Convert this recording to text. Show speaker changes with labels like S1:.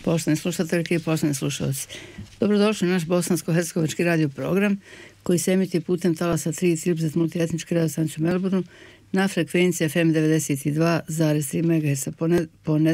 S1: Poštovani slušateljke i poštovani slušalci. Dobrodošli u naš bosansko-hercegovački radio program koji se emituje putem talasa 3 multietničke radio stanice u Melbourneu na frekvenciji FM 92,3 MHz